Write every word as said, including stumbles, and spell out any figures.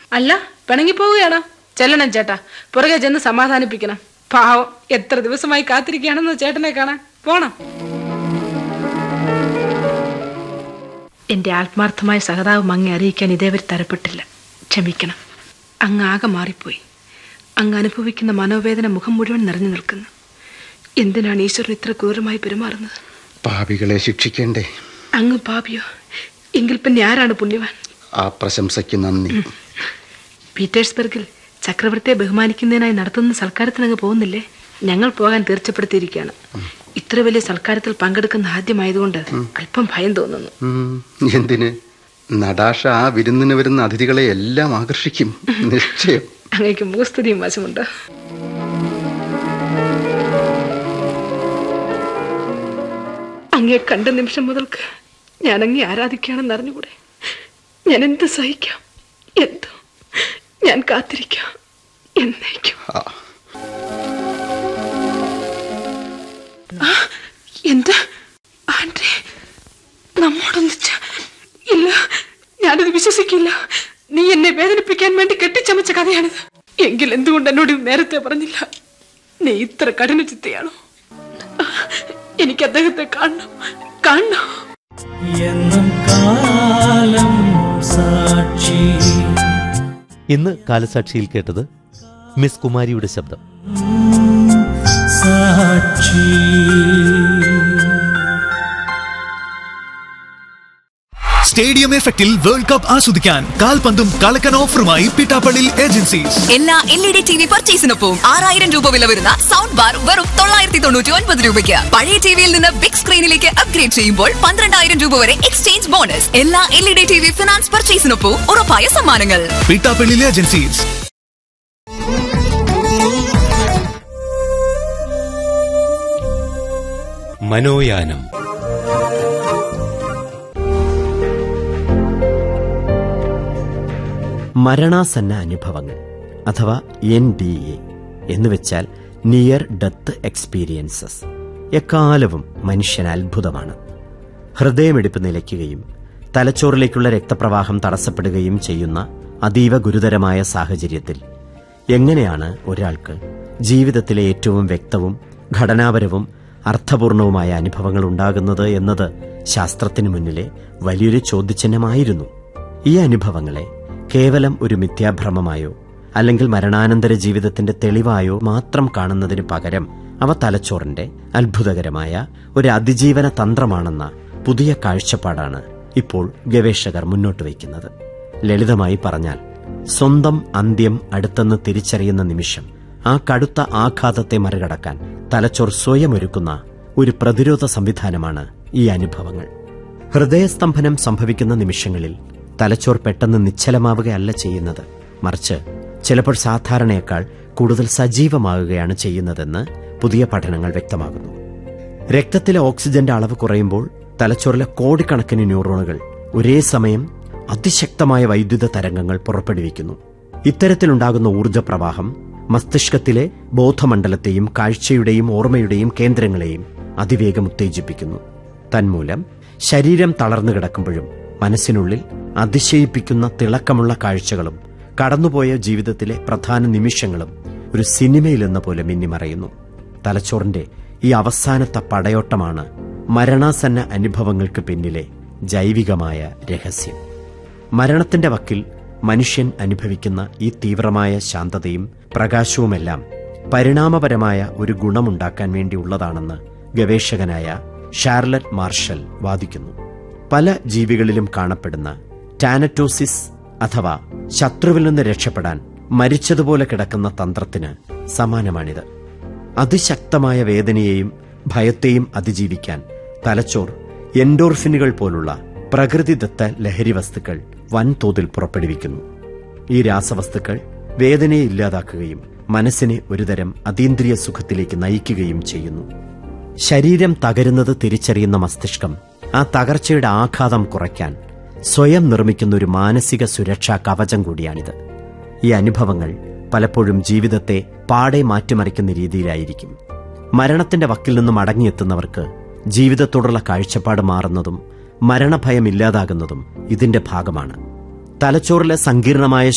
അല്ല, പിണങ്ങിപ്പോവുകയാണോ? ചെല്ലണം ചേട്ടാ, പുറകെ ചെന്ന് സമാധാനിപ്പിക്കണം. പാവം എത്ര ദിവസമായി കാത്തിരിക്കുകയാണെന്ന് ചേട്ടനെ കാണാൻ. പോണം. എന്റെ ആത്മാർത്ഥമായ സഹതാപം അങ്ങെ അറിയിക്കാൻ ഇതേവരെ തരപ്പെട്ടില്ല. ക്ഷമിക്കണം. അങ്ങ് ആകെ മാറിപ്പോയി. അങ്ങ് അനുഭവിക്കുന്ന മനോവേദന മുഖം മുഴുവൻ നിറഞ്ഞു നിൽക്കുന്നു. എന്തിനാണ് ഈശ്വരൻ ഇത്ര ക്രൂരമായി പെരുമാറുന്നത്? പാപികളെ ശിക്ഷിക്കേണ്ടേ? അങ്ങ് പാപിയോ? എങ്കിൽ പിന്നെ ആരാണ് പുണ്യവാൻ? ആ പ്രശംസയ്ക്ക് നന്ദി. പീറ്റേഴ്സ്ബർഗിൽ ചക്രവർത്തിയെ ബഹുമാനിക്കുന്നതിനായി നടത്തുന്ന സൽക്കാരത്തിനങ്ങ് പോകുന്നില്ലേ? ഞങ്ങൾ പോകാൻ തീർച്ചപ്പെടുത്തിയിരിക്കുകയാണ്. ഇത്ര വലിയ സൽക്കാരത്തിൽ പങ്കെടുക്കുന്ന ആദ്യമായതുകൊണ്ട് അല്പം ഭയം തോന്നുന്നു. എന്തിന്? നടാഷ ആ വിരുന്നിന് വരുന്ന അതിഥികളെ എല്ലാം ആകർഷിക്കും, നിശ്ചയം. അങ്ങേക്ക് മുഖസ്തുതിയും വശമുണ്ടോ? അങ്ങയെ കണ്ട നിമിഷം മുതൽക്ക് ഞാൻ അങ്ങേ ആരാധിക്കുകയാണെന്ന് അറിഞ്ഞുകൂടെ? ഞാൻ എന്ത് സഹിക്കാം, എന്തോ ഞാൻ കാത്തിരിക്കാം എന്നേക്കും. എന്ത് ആൻഡ്രേ നമ്മോടൊന്നിച്ച? ഇല്ല, ഞാനത് വിശ്വസിക്കില്ല. നീ എന്നെ വേദനിപ്പിക്കാൻ വേണ്ടി കെട്ടിച്ചമച്ച കഥയാണിത്. എങ്കിൽ എന്തുകൊണ്ട് എന്നോട് നേരത്തെ പറഞ്ഞില്ല? നീ ഇത്ര കഠിന ചിത്തയാണോ? എനിക്ക് അദ്ദേഹത്തെ കാണണം, കാണണം. ഇന്ന് കാലസാക്ഷിയിൽ കേട്ടത് മിസ് കുമാരിയുടെ ശബ്ദം. സ്റ്റേഡിയം എഫക്റ്റിൽ വേൾഡ് കപ്പ് ആസ്വദിക്കാൻ കാൽപന്തും കളക്കൻ ഓഫറുമായി പിട്ടാപ്പള്ളി ഏജൻസീസ്. എല്ലാ L E D T V പർച്ചേസിനൊപ്പം ആറായിരം രൂപ വില വരുന്ന സൗണ്ട് ബാർ വെറും തൊള്ളായിരത്തി തൊണ്ണൂറ്റി ഒൻപത് രൂപയ്ക്ക്. പഴയ ടിവിയിൽ നിന്ന് ബിഗ് സ്ക്രീനിലേക്ക് അപ്ഗ്രേഡ് ചെയ്യുമ്പോൾ പന്ത്രണ്ടായിരം രൂപ വരെ എക്സ്ചേഞ്ച് ബോണസ്. എല്ലാ L E D T V finance പർച്ചേസിനൊപ്പം ഉറപ്പായ സമ്മാനങ്ങൾ. പിട്ടാപ്പള്ളി ഏജൻസീസ്. മനോയാനം. മരണാസന്ന അനുഭവങ്ങൾ അഥവാ എൻ ഡി എ എന്ന് വെച്ചാൽ നിയർ ഡെത്ത് എക്സ്പീരിയൻസസ്. എക്കാലവും മനുഷ്യന് അത്ഭുതമാണ്. ഹൃദയമിടിപ്പ് നിലയ്ക്കുകയും തലച്ചോറിലേക്കുള്ള രക്തപ്രവാഹം തടസ്സപ്പെടുകയും ചെയ്യുന്ന അതീവ ഗുരുതരമായ സാഹചര്യത്തിൽ എങ്ങനെയാണ് ഒരാൾക്ക് ജീവിതത്തിലെ ഏറ്റവും വ്യക്തവും ഘടനാപരവും അർത്ഥപൂർണവുമായ അനുഭവങ്ങൾ ഉണ്ടാകുന്നത് എന്നത് ശാസ്ത്രത്തിനു മുന്നിലെ വലിയൊരു ചോദ്യചിഹ്നമായിരുന്നു. ഈ അനുഭവങ്ങളെ കേവലം ഒരു മിഥ്യാഭ്രമമായോ അല്ലെങ്കിൽ മരണാനന്തര ജീവിതത്തിന്റെ തെളിവായോ മാത്രം കാണുന്നതിന് പകരം അവ തലച്ചോറിന്റെ അത്ഭുതകരമായ ഒരു അതിജീവന തന്ത്രമാണെന്ന പുതിയ കാഴ്ചപ്പാടാണ് ഇപ്പോൾ ഗവേഷകർ മുന്നോട്ട് വയ്ക്കുന്നത്. ലളിതമായി പറഞ്ഞാൽ, സ്വന്തം അന്ത്യം അടുത്തെന്ന് തിരിച്ചറിയുന്ന നിമിഷം ആ കടുത്ത ആഘാതത്തെ മറികടക്കാൻ തലച്ചോർ സ്വയം ഒരുക്കുന്ന ഒരു പ്രതിരോധ സംവിധാനമാണ് ഈ അനുഭവങ്ങൾ. ഹൃദയസ്തംഭനം സംഭവിക്കുന്ന നിമിഷങ്ങളിൽ തലച്ചോർ പെട്ടെന്ന് നിശ്ചലമാവുകയല്ല ചെയ്യുന്നത്, മറിച്ച് ചിലപ്പോൾ സാധാരണയേക്കാൾ കൂടുതൽ സജീവമാകുകയാണ് ചെയ്യുന്നതെന്ന് പുതിയ പഠനങ്ങൾ വ്യക്തമാകുന്നു. രക്തത്തിലെ ഓക്സിജന്റെ അളവ് കുറയുമ്പോൾ തലച്ചോറിലെ കോടിക്കണക്കിന് ന്യൂറോണുകൾ ഒരേ സമയം അതിശക്തമായ വൈദ്യുത തരംഗങ്ങൾ പുറപ്പെടുവിക്കുന്നു. ഇത്തരത്തിലുണ്ടാകുന്ന ഊർജ്ജപ്രവാഹം മസ്തിഷ്കത്തിലെ ബോധമണ്ഡലത്തെയും കാഴ്ചയുടെയും ഓർമ്മയുടെയും കേന്ദ്രങ്ങളെയും അതിവേഗം ഉത്തേജിപ്പിക്കുന്നു. തന്മൂലം ശരീരം തളർന്നു കിടക്കുമ്പോഴും മനസ്സിനുള്ളിൽ അതിശയിപ്പിക്കുന്ന തിളക്കമുള്ള കാഴ്ചകളും കടന്നുപോയ ജീവിതത്തിലെ പ്രധാന നിമിഷങ്ങളും ഒരു സിനിമയിലെന്ന പോലെ മിന്നിമറയുന്നു. തലച്ചോറിന്റെ ഈ അവസാനത്തെ പടയോട്ടമാണ് മരണാസന്ന അനുഭവങ്ങൾക്ക് പിന്നിലെ ജൈവികമായ രഹസ്യം. മരണത്തിന്റെ വക്കിൽ മനുഷ്യൻ അനുഭവിക്കുന്ന ഈ തീവ്രമായ ശാന്തതയും പ്രകാശവുമെല്ലാം പരിണാമപരമായ ഒരു ഗുണമുണ്ടാക്കാൻ വേണ്ടിയുള്ളതാണെന്ന് ഗവേഷകനായ ഷാർലറ്റ് മാർഷൽ വാദിക്കുന്നു. പല ജീവികളിലും കാണപ്പെടുന്ന ടാനറ്റോസിസ് അഥവാ ശത്രുവിൽ നിന്ന് രക്ഷപ്പെടാൻ മരിച്ചതുപോലെ കിടക്കുന്ന തന്ത്രത്തിന് സമാനമാണിത്. അതിശക്തമായ വേദനയെയും ഭയത്തെയും അതിജീവിക്കാൻ തലച്ചോർ എൻഡോർഫിനുകൾ പോലുള്ള പ്രകൃതിദത്ത ലഹരി വസ്തുക്കൾ വൻതോതിൽ പുറപ്പെടുവിക്കുന്നു. ഈ രാസവസ്തുക്കൾ വേദനയെ ഇല്ലാതാക്കുകയും മനസ്സിനെ ഒരുതരം അതീന്ദ്രിയ സുഖത്തിലേക്ക് നയിക്കുകയും ചെയ്യുന്നു. ശരീരം തകരുന്നത് തിരിച്ചറിയുന്ന മസ്തിഷ്കം ആ തകർച്ചയുടെ ആഘാതം കുറയ്ക്കാൻ സ്വയം നിർമ്മിക്കുന്ന ഒരു മാനസിക സുരക്ഷാ കവചം കൂടിയാണിത്. ഈ അനുഭവങ്ങൾ പലപ്പോഴും ജീവിതത്തെ പാടെ മാറ്റിമറിക്കുന്ന രീതിയിലായിരിക്കും. മരണത്തിന്റെ വക്കിൽ നിന്ന് മടങ്ങിയെത്തുന്നവർക്ക് ജീവിതത്തോടുള്ള കാഴ്ചപ്പാട് മാറുന്നതും മരണഭയം ഇല്ലാതാകുന്നതും ഇതിന്റെ ഭാഗമാണ്. തലച്ചോറിലെ സങ്കീർണമായ